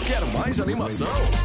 Quer mais animação?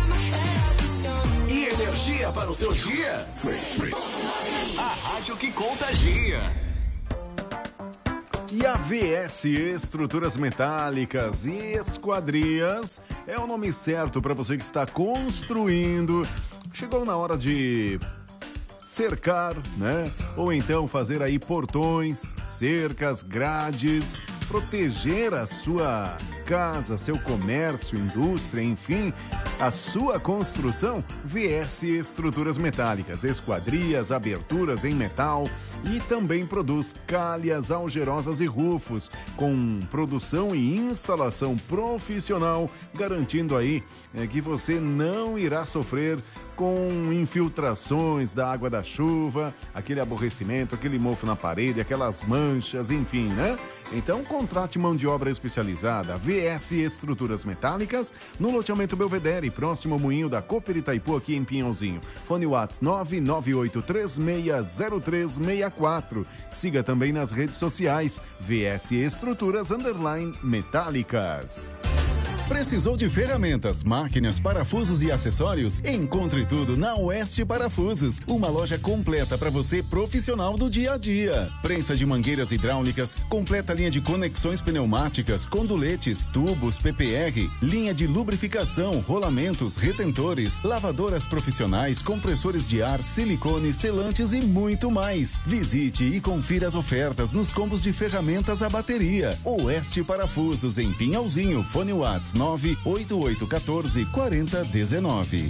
E energia para o seu dia? A rádio que contagia. E a VS Estruturas Metálicas e Esquadrias é o nome certo para você que está construindo. Chegou na hora de cercar, né? Ou então fazer aí portões, cercas, grades, proteger a sua casa, seu comércio, indústria, enfim, a sua construção. VS Estruturas Metálicas, esquadrias, aberturas em metal e também produz calhas, algerosas e rufos com produção e instalação profissional, garantindo aí que você não irá sofrer com infiltrações da água da chuva, aquele aborrecimento, aquele mofo na parede, aquelas manchas, enfim, né? Então contrate mão de obra especializada, VS Estruturas Metálicas, no loteamento Belvedere, próximo ao moinho da Cooper Itaipu, aqui em Pinhalzinho. Fone WhatsApp 998360364. Siga também nas redes sociais, VS Estruturas _Metálicas. Precisou de ferramentas, máquinas, parafusos e acessórios? Encontre tudo na Oeste Parafusos, uma loja completa para você profissional do dia a dia. Prensa de mangueiras hidráulicas, completa linha de conexões pneumáticas, conduletes, tubos, PPR, linha de lubrificação, rolamentos, retentores, lavadoras profissionais, compressores de ar, silicone, selantes e muito mais. Visite e confira as ofertas nos combos de ferramentas à bateria. Oeste Parafusos, em Pinhalzinho, fone WhatsApp 988144019.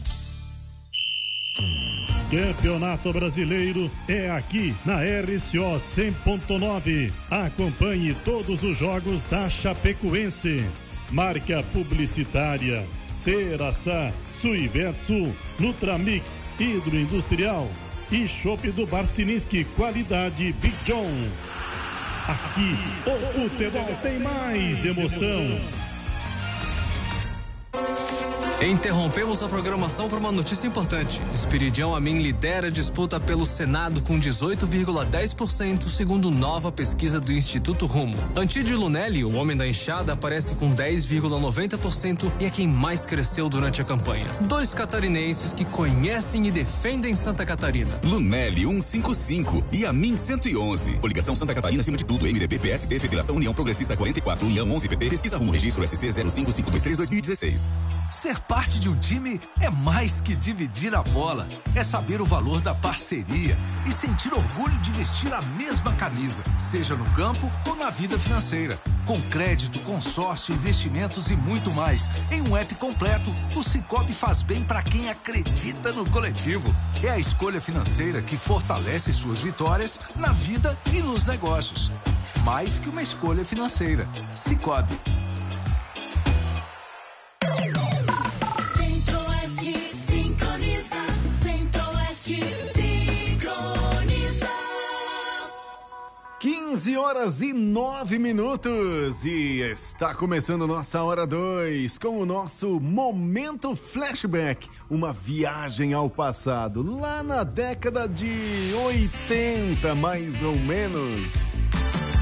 Campeonato Brasileiro é aqui na RCO 100.9. Acompanhe todos os jogos da Chapecoense. Marca publicitária Ceraçá, Suivetsul, Nutramix, Hidroindustrial e Chopp do Barcininski, qualidade Big John. Aqui o futebol tem mais emoção. Interrompemos a programação para uma notícia importante. Esperidião Amin lidera a disputa pelo Senado com 18,10%, segundo nova pesquisa do Instituto Rumo. Antídio Lunelli, o homem da enxada, aparece com 10,90% e é quem mais cresceu durante a campanha. Dois catarinenses que conhecem e defendem Santa Catarina. Lunelli 155 e Amin 111. Coligação Santa Catarina acima de tudo. MDB, PSB, Federação União Progressista 44, União 11 PP, Pesquisa Rumo, Registro SC 055232-2016. Ser parte de um time é mais que dividir a bola. É saber o valor da parceria e sentir orgulho de vestir a mesma camisa, seja no campo ou na vida financeira. Com crédito, consórcio, investimentos e muito mais. Em um app completo, o Sicoob faz bem para quem acredita no coletivo. É a escolha financeira que fortalece suas vitórias na vida e nos negócios. Mais que uma escolha financeira. Sicoob. Centro-Oeste sincroniza. Centro-Oeste sincroniza. 15h09 e está começando nossa hora 2 com o nosso Momento Flashback, uma viagem ao passado, lá na década de 80, mais ou menos.